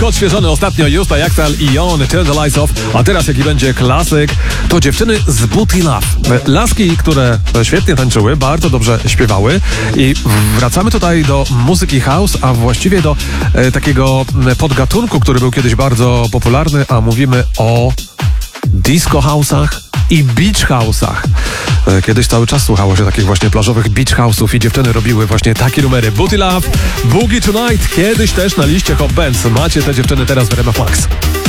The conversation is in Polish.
Odświeżony ostatnio Justa Jaksal i Jon, Turn the Lights Off, a teraz jaki będzie klasyk, to dziewczyny z Booty Love. Laski, które świetnie tańczyły, bardzo dobrze śpiewały i wracamy tutaj do muzyki house, a właściwie do takiego podgatunku, który był kiedyś bardzo popularny, a mówimy o disco house'ach i beach house'ach. Kiedyś cały czas słuchało się takich właśnie plażowych beach house'ów i dziewczyny robiły właśnie takie numery. Booty Love, Boogie Tonight, kiedyś też na liście Hot Bands. Macie te dziewczyny teraz w RMF Max.